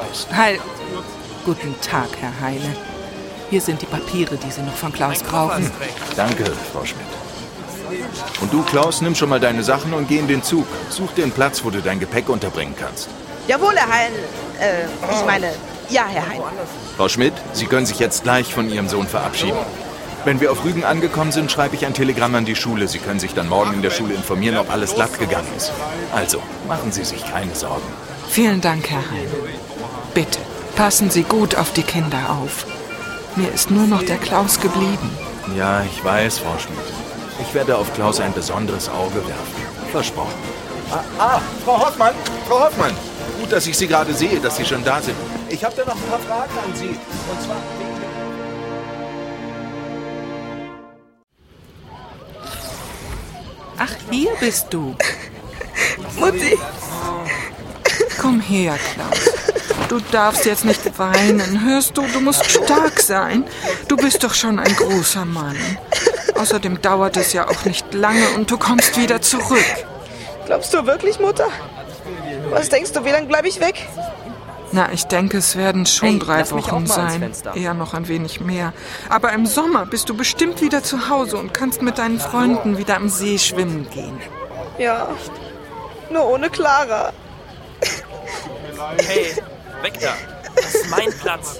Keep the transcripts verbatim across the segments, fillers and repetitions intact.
weißt. Heil. Guten Tag, Herr Heine. Hier sind die Papiere, die Sie noch von Klaus brauchen. Danke, Frau Schmidt. Und du, Klaus, nimm schon mal deine Sachen und geh in den Zug. Such dir einen Platz, wo du dein Gepäck unterbringen kannst. Jawohl, Herr Hein. Äh, ich meine, ja, Herr Hein. Frau Schmidt, Sie können sich jetzt gleich von Ihrem Sohn verabschieden. Wenn wir auf Rügen angekommen sind, schreibe ich ein Telegramm an die Schule. Sie können sich dann morgen in der Schule informieren, ob alles glatt gegangen ist. Also, machen Sie sich keine Sorgen. Vielen Dank, Herr Hein. Bitte, passen Sie gut auf die Kinder auf. Mir ist nur noch der Klaus geblieben. Ja, ich weiß, Frau Schmidt. Ich werde auf Klaus ein besonderes Auge werfen. Versprochen. Ah, ah, Frau Hoffmann, Frau Hoffmann. Gut, dass ich Sie gerade sehe, dass Sie schon da sind. Ich habe da noch ein paar Fragen an Sie. Und zwar... Ach, hier bist du. Mutti. Komm her, Klaus. Du darfst jetzt nicht weinen. Hörst du, du musst stark sein. Du bist doch schon ein großer Mann. Außerdem dauert es ja auch nicht lange und du kommst wieder zurück. Glaubst du wirklich, Mutter? Was denkst du, wie lange bleibe ich weg? Na, ich denke, es werden schon Hey, drei lass mich Wochen auch mal ans sein. Fenster. Eher noch ein wenig mehr. Aber im Sommer bist du bestimmt wieder zu Hause und kannst mit deinen Freunden wieder am See schwimmen gehen. Ja, nur ohne Clara. Hey, weg da. Das ist mein Platz.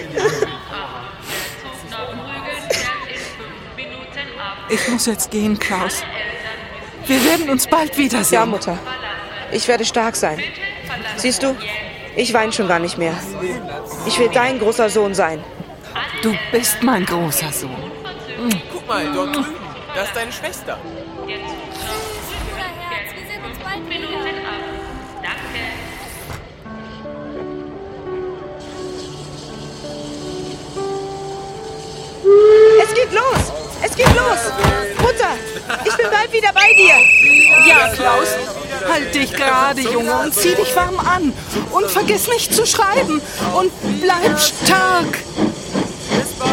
Ich muss jetzt gehen, Klaus. Wir werden uns bald wiedersehen. Ja, Mutter. Ich werde stark sein. Siehst du, ich weine schon gar nicht mehr. Ich will dein großer Sohn sein. Du bist mein großer Sohn. Guck mal, dort drüben. Das ist deine Schwester. Bruderherz, wir sehen uns bald wieder. Es geht los! Es geht los! Mutter, ich bin bald wieder bei dir. Ja, Klaus, halt dich gerade, Junge, und zieh dich warm an. Und vergiss nicht zu schreiben. Und bleib stark. Bis bald.